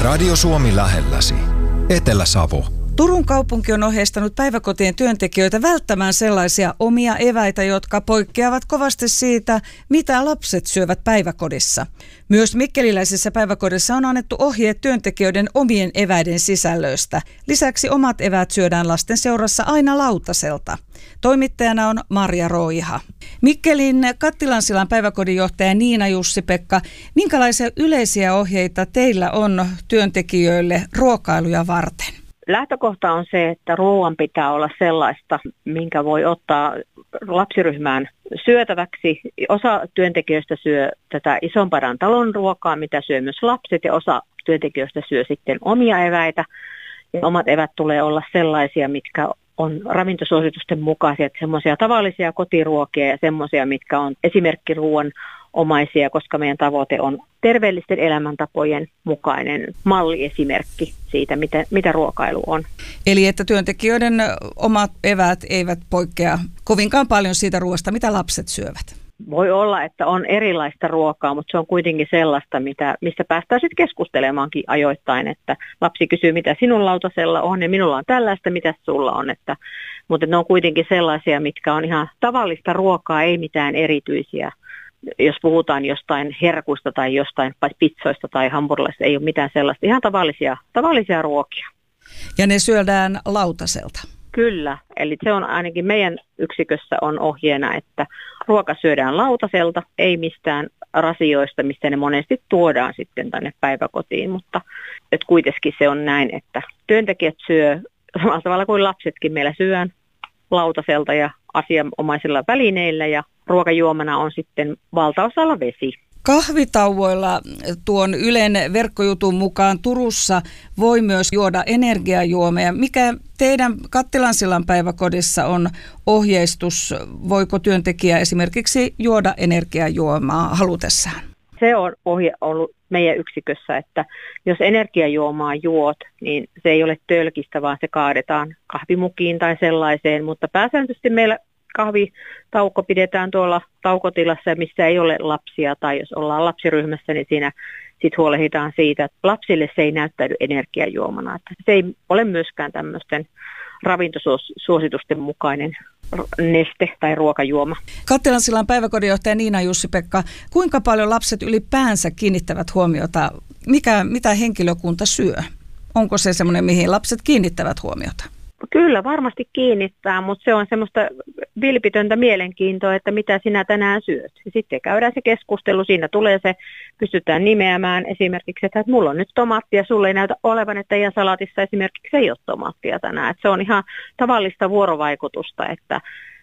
Radio Suomi lähelläsi. Etelä-Savo. Turun kaupunki on ohjeistanut päiväkotien työntekijöitä välttämään sellaisia omia eväitä, jotka poikkeavat kovasti siitä, mitä lapset syövät päiväkodissa. Myös mikkeliläisessä päiväkodissa on annettu ohjeet työntekijöiden omien eväiden sisällöistä. Lisäksi omat eväät syödään lasten seurassa aina lautaselta. Toimittajana on Marja Roiha. Mikkelin Kattilansillan päiväkodin johtaja Niina Jussi-Pekka, minkälaisia yleisiä ohjeita teillä on työntekijöille ruokailuja varten? Lähtökohta on se, että ruoan pitää olla sellaista, minkä voi ottaa lapsiryhmään syötäväksi. Osa työntekijöistä syö tätä isompadan talon ruokaa, mitä syö myös lapset, ja osa työntekijöistä syö sitten omia eväitä. Ja omat evät tulee olla sellaisia, mitkä on ravintosuositusten mukaisia, semmoisia tavallisia kotiruokia ja semmoisia, mitkä on esimerkkiruoan omaisia, koska meidän tavoite on terveellisten elämäntapojen mukainen malliesimerkki siitä, mitä ruokailu on. Eli että työntekijöiden omat eväät eivät poikkea kovinkaan paljon siitä ruoasta, mitä lapset syövät. Voi olla, että on erilaista ruokaa, mutta se on kuitenkin sellaista, mistä päästään sitten keskustelemaankin ajoittain, että lapsi kysyy, mitä sinun lautasella on, ja minulla on tällaista, mitä sulla on. Mutta ne on kuitenkin sellaisia, mitkä on ihan tavallista ruokaa, ei mitään erityisiä. Jos puhutaan jostain herkuista tai jostain pizzoista tai hampurilaisista, ei ole mitään sellaista. Ihan tavallisia ruokia. Ja ne syödään lautaselta? Kyllä, eli se on ainakin meidän yksikössä on ohjeena, että ruoka syödään lautaselta, ei mistään rasioista, mistä ne monesti tuodaan sitten tänne päiväkotiin, mutta että kuitenkin se on näin, että työntekijät syö samalla tavalla kuin lapsetkin meillä syön lautaselta ja asianomaisilla välineillä, ja ruokajuomana on sitten valtaosalla vesi. Kahvitauoilla tuon Ylen verkkojutun mukaan Turussa voi myös juoda energiajuomia. Mikä teidän Kattilansillan päiväkodissa on ohjeistus? Voiko työntekijä esimerkiksi juoda energiajuomaa halutessaan? Se on ohje ollut meidän yksikössä, että jos energiajuomaa juot, niin se ei ole tölkistä, vaan se kaadetaan kahvimukiin tai sellaiseen, mutta pääsääntöisesti meillä kahvitauko pidetään tuolla taukotilassa, missä ei ole lapsia, tai jos ollaan lapsiryhmässä, niin siinä sitten huolehditaan siitä, että lapsille se ei näyttäydy energiajuomana. Että se ei ole myöskään tämmöisten ravintosuositusten mukainen neste tai ruokajuoma. Kattilansillan päiväkodinjohtaja Niina Jussi-Pekka, kuinka paljon lapset ylipäänsä kiinnittävät huomiota? Mitä henkilökunta syö? Onko se semmoinen, mihin lapset kiinnittävät huomiota? Kyllä, varmasti kiinnittää, mutta se on semmoista vilpitöntä mielenkiintoa, että mitä sinä tänään syöt. Ja sitten käydään se keskustelu, siinä tulee se, pystytään nimeämään esimerkiksi, että mulla on nyt tomaattia, sulle ei näytä olevan, että teidän salatissa esimerkiksi ei ole tomaattia tänään. Että se on ihan tavallista vuorovaikutusta, että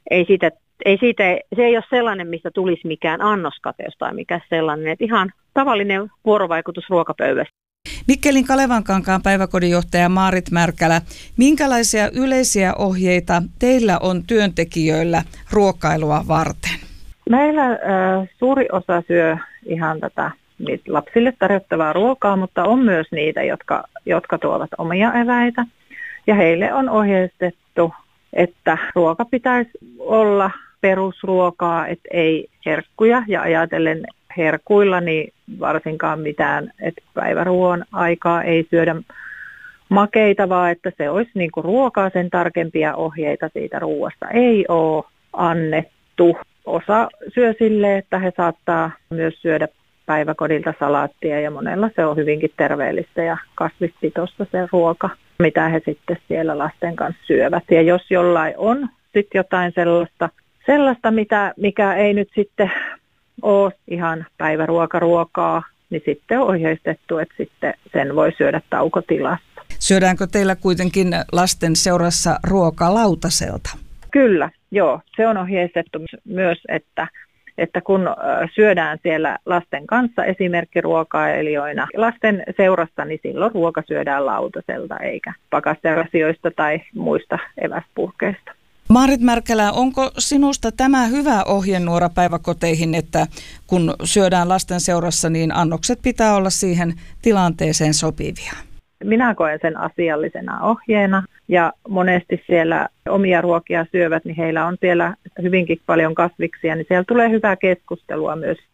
se ei ole sellainen, mistä tulisi mikään annoskateus tai mikä sellainen, että ihan tavallinen vuorovaikutus ruokapöydässä. Mikkelin Kalevankankaan päiväkodinjohtaja Maarit Märkälä, minkälaisia yleisiä ohjeita teillä on työntekijöillä ruokailua varten? Meillä suuri osa syö ihan tätä lapsille tarjottavaa ruokaa, mutta on myös niitä, jotka tuovat omia eväitä. Ja heille on ohjeistettu, että ruoka pitäisi olla perusruokaa, että ei herkkuja, ja ajatellen herkuilla, niin varsinkaan mitään, että päiväruoan aikaa ei syödä makeita, vaan että se olisi niin kuin ruokaa, sen tarkempia ohjeita siitä ruoasta ei ole annettu. Osa syö silleen, että he saattaa myös syödä päiväkodilta salaattia, ja monella se on hyvinkin terveellistä ja kasvispitoista se ruoka, mitä he sitten siellä lasten kanssa syövät. Ja jos jollain on sitten jotain sellaista mikä ei nyt sitten ole ihan päiväruokaa, niin sitten on ohjeistettu, että sitten sen voi syödä taukotilassa. Syödäänkö teillä kuitenkin lasten seurassa ruokaa lautaselta? Kyllä, joo. Se on ohjeistettu myös, että kun syödään siellä lasten kanssa esimerkkiruokailijoina lasten seurassa, niin silloin ruoka syödään lautaselta eikä pakasterasioista tai muista eväspurkeista. Maarit Märkälä, onko sinusta tämä hyvä ohjenuora päiväkoteihin, että kun syödään lasten seurassa, niin annokset pitää olla siihen tilanteeseen sopivia? Minä koen sen asiallisena ohjeena, ja monesti siellä omia ruokia syövät, niin heillä on siellä hyvinkin paljon kasviksia, niin siellä tulee hyvää keskustelua myös